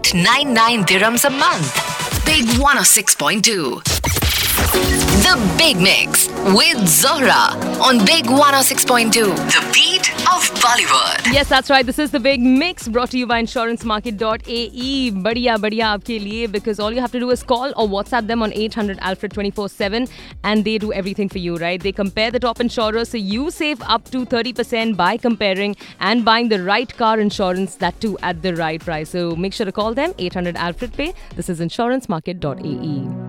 899 dirhams a month. Big 106.2. The Big Mix with Zohra on Big 106.2. The beat of Bollywood. Yes, that's right. This is the Big Mix brought to you by insurancemarket.ae. Badhiya aapke liye, because all you have to do is call or WhatsApp them on 800 Alfred 24/7 and they do everything for you, right? They compare the top insurers so you save up to 30% by comparing and buying the right car insurance, that too at the right price. So make sure to call them 800 Alfred Pay. This is insurancemarket.ae.